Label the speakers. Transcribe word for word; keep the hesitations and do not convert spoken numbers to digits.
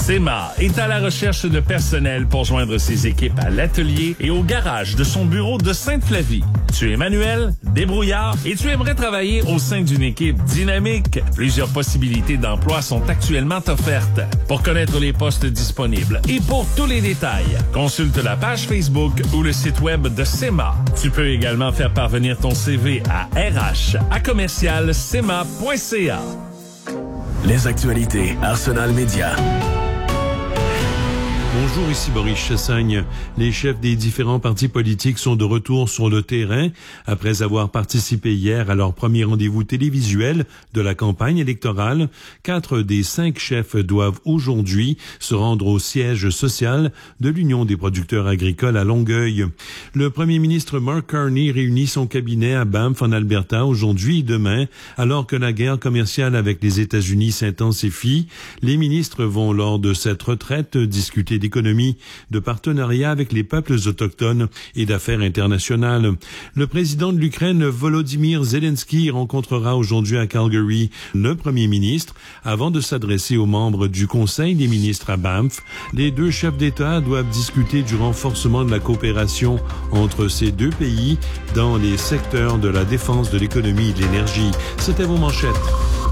Speaker 1: SEMA est à la recherche de personnel pour joindre ses équipes à l'atelier et au garage de son bureau de Sainte-Flavie. Tu es manuel, débrouillard et tu aimerais travailler au sein d'une équipe dynamique? Plusieurs possibilités d'emploi sont actuellement offertes. Pour connaître les postes disponibles et pour tous les détails, consulte la page Facebook ou le site web de SEMA. Tu peux également faire parvenir ton C V à R H à commercial sema point c a.
Speaker 2: Les actualités Arsenal Média.
Speaker 3: Bonjour, ici Boris Chassagne. Les chefs des différents partis politiques sont de retour sur le terrain après avoir participé hier à leur premier rendez-vous télévisuel de la campagne électorale. Quatre des cinq chefs doivent aujourd'hui se rendre au siège social de l'Union des producteurs agricoles à Longueuil. Le premier ministre Mark Carney réunit son cabinet à Banff en Alberta aujourd'hui et demain, alors que la guerre commerciale avec les États-Unis s'intensifie. Les ministres vont lors de cette retraite discuter d'économie, de partenariat avec les peuples autochtones et d'affaires internationales. Le président de l'Ukraine, Volodymyr Zelensky, rencontrera aujourd'hui à Calgary le premier ministre avant de s'adresser aux membres du Conseil des ministres à Banff. Les deux chefs d'État doivent discuter du renforcement de la coopération entre ces deux pays dans les secteurs de la défense, de l'économie et de l'énergie. C'était vos manchettes.